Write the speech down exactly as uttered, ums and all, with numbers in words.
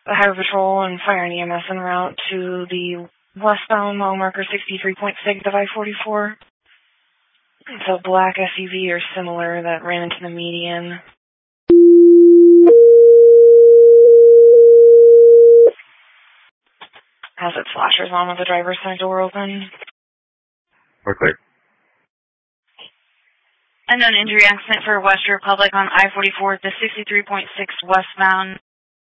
the Highway Patrol and Fire and E M S en route to the westbound mile marker sixty-three point six of I forty-four. It's a black S U V or similar that ran into the median. Has its flashers on with the driver's side door open. We're clear. Unknown injury accident for West Republic on I forty-four at the sixty-three point six westbound.